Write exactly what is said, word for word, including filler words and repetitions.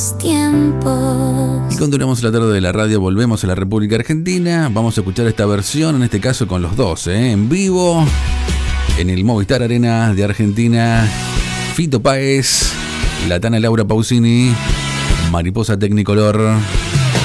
Tiempos. Y continuamos la tarde de la radio, volvemos a la República Argentina. Vamos a escuchar esta versión, en este caso con los dos, ¿eh? En vivo, en el Movistar Arena de Argentina. Fito Páez, la Tana Laura Pausini, Mariposa Tecnicolor.